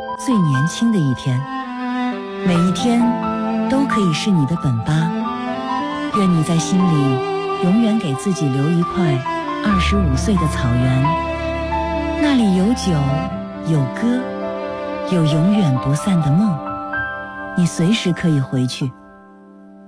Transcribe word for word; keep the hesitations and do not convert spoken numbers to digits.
最年轻的一天，每一天都可以是你的本八。愿你在心里永远给自己留一块二十五岁的草原，那里有酒，有歌，有永远不散的梦，你随时可以回去。